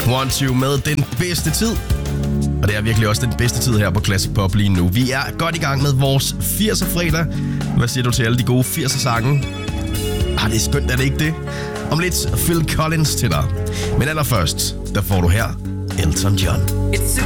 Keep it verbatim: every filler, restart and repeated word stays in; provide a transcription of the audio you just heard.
One Two med den bedste tid. Og det er virkelig også den bedste tid her på Classic Pop lige nu. Vi er godt i gang med vores firser-fredag. Hvad siger du til alle de gode firser-sange? Ah, det er skønt, er det ikke det? Om lidt Phil Collins til dig. Men allerførst, der får du her Elton John. It's a